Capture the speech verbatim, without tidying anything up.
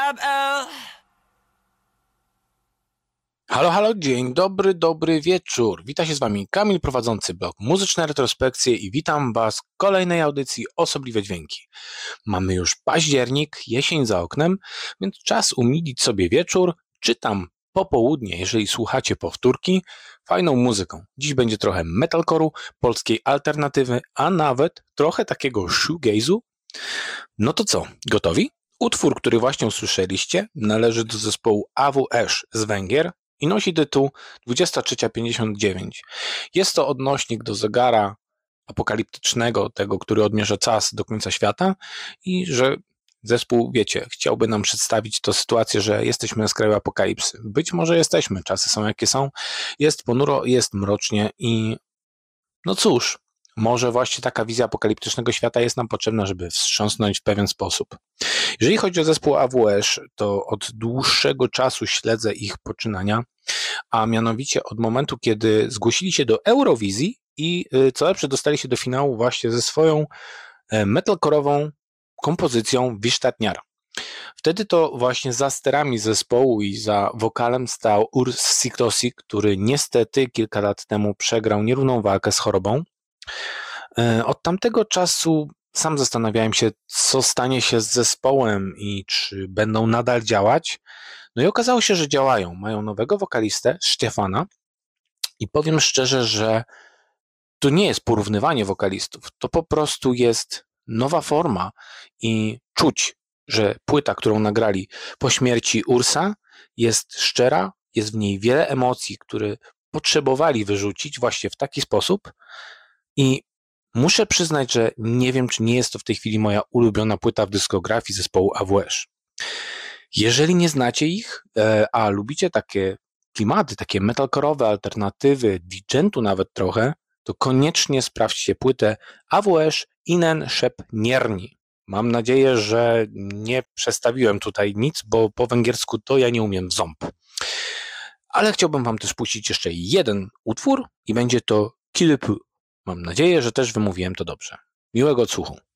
Halo, halo, dzień dobry, dobry wieczór. Wita się z Wami Kamil, prowadzący blog Muzyczne Retrospekcje i witam Was w kolejnej audycji Osobliwe Dźwięki. Mamy już październik, jesień za oknem, więc czas umilić sobie wieczór, czy tam popołudnie, jeżeli słuchacie powtórki, fajną muzyką. Dziś będzie trochę metalcore'u, polskiej alternatywy, a nawet trochę takiego shoegaze'u. No to co, gotowi? Utwór, który właśnie usłyszeliście, należy do zespołu A W Esz z Węgier i nosi tytuł dwudziesta trzecia pięćdziesiąt dziewięć. Jest to odnośnik do zegara apokaliptycznego, tego, który odmierza czas do końca świata i że zespół, wiecie, chciałby nam przedstawić tę sytuację, że jesteśmy na skraju apokalipsy. Być może jesteśmy, czasy są jakie są, jest ponuro, jest mrocznie i no cóż, może właśnie taka wizja apokaliptycznego świata jest nam potrzebna, żeby wstrząsnąć w pewien sposób. Jeżeli chodzi o zespół A W Esz, to od dłuższego czasu śledzę ich poczynania, a mianowicie od momentu, kiedy zgłosili się do Eurowizji i co lepsze dostali się do finału właśnie ze swoją metalcore'ową kompozycją Wisztatniar. Wtedy to właśnie za sterami zespołu i za wokalem stał Urs Siktosi, który niestety kilka lat temu przegrał nierówną walkę z chorobą. Od tamtego czasu sam zastanawiałem się, co stanie się z zespołem i czy będą nadal działać. No i okazało się, że działają. Mają nowego wokalistę, Stefana, i powiem szczerze, że to nie jest porównywanie wokalistów, to po prostu jest nowa forma i czuć, że płyta, którą nagrali po śmierci Ursa, jest szczera, jest w niej wiele emocji, które potrzebowali wyrzucić właśnie w taki sposób i muszę przyznać, że nie wiem, czy nie jest to w tej chwili moja ulubiona płyta w dyskografii zespołu A W Esz. Jeżeli nie znacie ich, a lubicie takie klimaty, takie metalcore'owe alternatywy, digentu nawet trochę, to koniecznie sprawdźcie płytę A W Esz Inen Szep Nierni. Mam nadzieję, że nie przestawiłem tutaj nic, bo po węgiersku to ja nie umiem w ząb. Ale chciałbym Wam też puścić jeszcze jeden utwór i będzie to Kilpu. Mam nadzieję, że też wymówiłem to dobrze. Miłego odsłuchu.